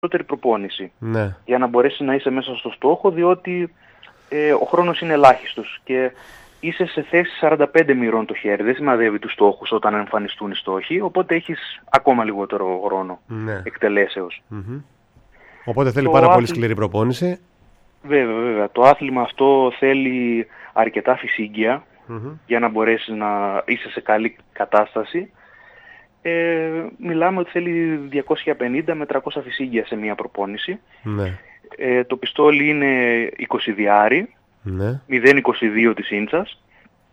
περισσότερη προπόνηση. Ναι. Για να μπορέσει να είσαι μέσα στο στόχο, διότι ο χρόνος είναι ελάχιστος και είσαι σε θέση 45 μοιρών το χέρι. Δεν σημαδεύει τους στόχους όταν εμφανιστούν οι στόχοι, οπότε έχεις ακόμα λιγότερο χρόνο εκτελέσεως. Οπότε θέλει πάρα πολύ σκληρή προπόνηση. Βέβαια. Το άθλημα αυτό θέλει αρκετά φυσίγγια για να μπορέσεις να είσαι σε καλή κατάσταση. Μιλάμε ότι θέλει 250 με 300 φυσίγγια σε μία προπόνηση. Ναι. Το πιστόλι είναι 20 διάρι, 0,22 της ίντσας.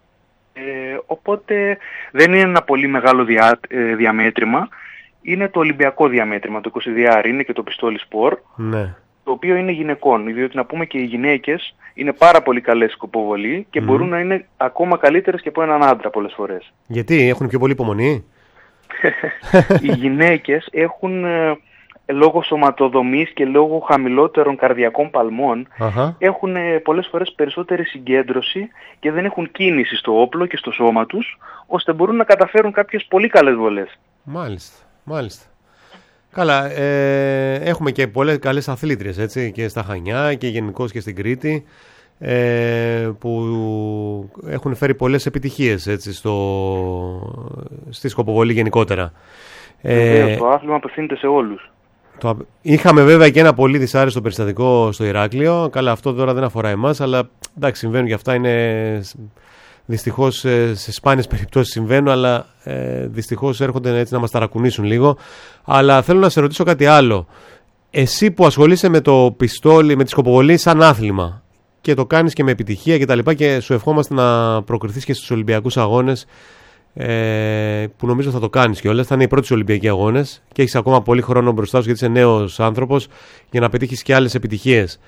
Οπότε δεν είναι ένα πολύ μεγάλο διαμέτρημα. Είναι το Ολυμπιακό διαμέτρημα, το 20 διάρι, είναι και το πιστόλι σπορ. Ναι. Το οποίο είναι γυναικών, διότι να πούμε και οι γυναίκες είναι πάρα πολύ καλές σκοποβολή και μπορούν να είναι ακόμα καλύτερες και από έναν άντρα πολλές φορές. Γιατί, έχουν πιο πολύ υπομονή? Οι γυναίκες έχουν, λόγω σωματοδομής και λόγω χαμηλότερων καρδιακών παλμών, έχουν πολλές φορές περισσότερη συγκέντρωση και δεν έχουν κίνηση στο όπλο και στο σώμα τους, ώστε μπορούν να καταφέρουν κάποιες πολύ καλές βολές. Μάλιστα. Καλά, έχουμε και πολλές καλές αθλήτριες, έτσι, και στα Χανιά και γενικώς και στην Κρήτη, που έχουν φέρει πολλές επιτυχίες, έτσι, στη σκοποβολή γενικότερα. Το άθλημα απευθύνεται σε όλους. Είχαμε βέβαια και ένα πολύ δυσάρεστο περιστατικό στο Ηράκλειο. Καλά, αυτό τώρα δεν αφορά εμάς, αλλά εντάξει, συμβαίνουν και αυτά, είναι δυστυχώς σε σπάνιες περιπτώσεις συμβαίνουν, αλλά δυστυχώς έρχονται έτσι να μας ταρακουνήσουν λίγο. Αλλά θέλω να σε ρωτήσω κάτι άλλο. Εσύ που ασχολείσαι με το πιστόλι, με τη σκοποβολή σαν άθλημα και το κάνεις και με επιτυχία και τα λοιπά, και σου ευχόμαστε να προκριθείς και στους Ολυμπιακούς Αγώνες, που νομίζω θα το κάνεις κιόλας. Θα είναι οι πρώτοι Ολυμπιακοί Αγώνες και έχεις ακόμα πολύ χρόνο μπροστά σου, γιατί είσαι νέος άνθρωπος, για να πετύχεις και άλλες επιτυχίες.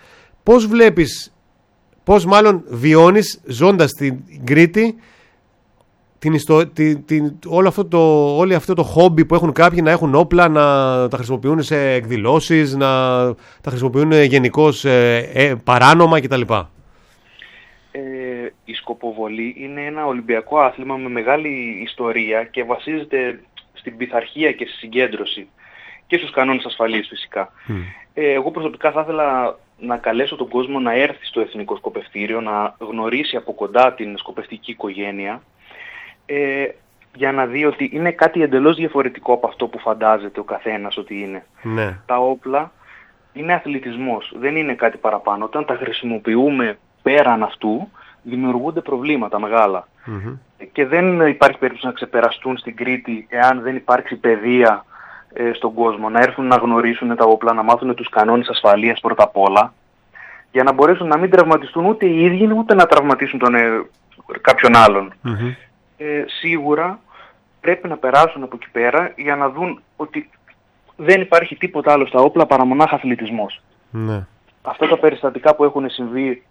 Πώς μάλλον βιώνεις ζώντας στην Κρήτη όλο αυτό το χόμπι που έχουν κάποιοι, να έχουν όπλα, να τα χρησιμοποιούν σε εκδηλώσεις, να τα χρησιμοποιούν γενικώς παράνομα κτλ. Η σκοποβολή είναι ένα Ολυμπιακό άθλημα με μεγάλη ιστορία και βασίζεται στην πειθαρχία και στη συγκέντρωση και στους κανόνες ασφαλείας φυσικά. Εγώ προσωπικά θα ήθελα να καλέσω τον κόσμο να έρθει στο Εθνικό Σκοπευτήριο, να γνωρίσει από κοντά την σκοπευτική οικογένεια, για να δει ότι είναι κάτι εντελώς διαφορετικό από αυτό που φαντάζεται ο καθένας ότι είναι. Ναι. Τα όπλα είναι αθλητισμός, δεν είναι κάτι παραπάνω. Όταν τα χρησιμοποιούμε πέραν αυτού, δημιουργούνται προβλήματα μεγάλα. Και δεν υπάρχει περίπτωση να ξεπεραστούν στην Κρήτη εάν δεν υπάρξει παιδεία στον κόσμο, να έρθουν να γνωρίσουν τα όπλα, να μάθουν τους κανόνες ασφαλείας πρώτα απ' όλα, για να μπορέσουν να μην τραυματιστούν ούτε οι ίδιοι, ούτε να τραυματίσουν κάποιον άλλον. Σίγουρα πρέπει να περάσουν από εκεί πέρα για να δουν ότι δεν υπάρχει τίποτα άλλο στα όπλα παρά μονάχα αθλητισμός. Ναι. Αυτά τα περιστατικά που έχουν συμβεί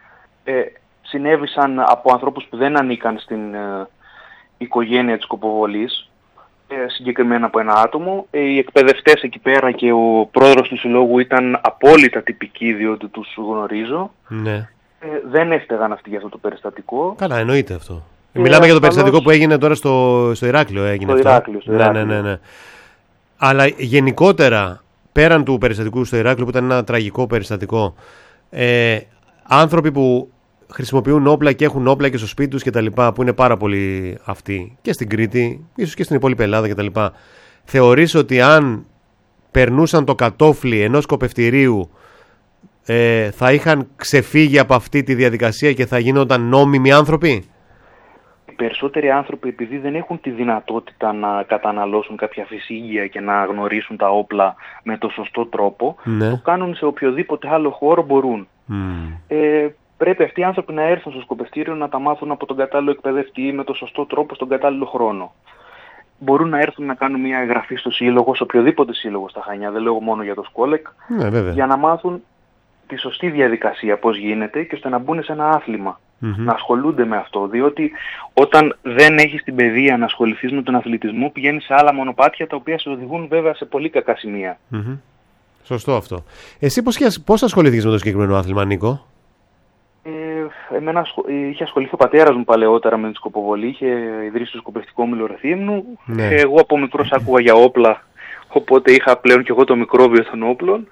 συνέβησαν από ανθρώπους που δεν ανήκαν στην οικογένεια της σκοποβολής, συγκεκριμένα από ένα άτομο. Οι εκπαιδευτές εκεί πέρα και ο πρόεδρος του συλλόγου ήταν απόλυτα τυπικοί, διότι τους γνωρίζω. Ναι. Δεν έφταιγαν αυτοί για αυτό το περιστατικό. Καλά, εννοείται αυτό. Μιλάμε για το περιστατικό που έγινε τώρα στο Ηράκλειο. Στο Ηράκλειο. Ναι. Αλλά γενικότερα, πέραν του περιστατικού στο Ηράκλειο, που ήταν ένα τραγικό περιστατικό, άνθρωποι που χρησιμοποιούν όπλα και έχουν όπλα και στο σπίτι τους κτλ., που είναι πάρα πολλοί αυτοί και στην Κρήτη, ίσως και στην υπόλοιπη Ελλάδα κτλ., θεωρείς ότι αν περνούσαν το κατόφλι ενός σκοπευτηρίου, θα είχαν ξεφύγει από αυτή τη διαδικασία και θα γίνονταν νόμιμοι άνθρωποι? Οι περισσότεροι άνθρωποι, επειδή δεν έχουν τη δυνατότητα να καταναλώσουν κάποια φυσίγγια και να γνωρίσουν τα όπλα με το σωστό τρόπο, το κάνουν σε οποιοδήποτε άλλο χώρο μπορούν. Πρέπει αυτοί οι άνθρωποι να έρθουν στο σκοπευτήριο να τα μάθουν από τον κατάλληλο εκπαιδευτή με το σωστό τρόπο στον κατάλληλο χρόνο. Μπορούν να έρθουν να κάνουν μια εγγραφή στο σύλλογο, σε οποιοδήποτε σύλλογο στα Χανιά, δεν λέω μόνο για το Σκόλεκ, για να μάθουν τη σωστή διαδικασία πώς γίνεται και ώστε να μπουν σε ένα άθλημα. Να ασχολούνται με αυτό, διότι όταν δεν έχεις την παιδεία να ασχοληθείς με τον αθλητισμό, πηγαίνεις σε άλλα μονοπάτια τα οποία σε οδηγούν βέβαια σε πολύ κακά σημεία. Σωστό αυτό. Εσύ πώς ασχολήθηκες με το συγκεκριμένο άθλημα, Νίκο? Είχε ασχοληθεί ο πατέρας μου παλαιότερα με τη σκοποβολή, είχε ιδρύσει το σκοπευτικό Μιλορεθύμνου. Εγώ από μικρός άκουγα για όπλα, οπότε είχα πλέον και εγώ το μικρόβιο των όπλων.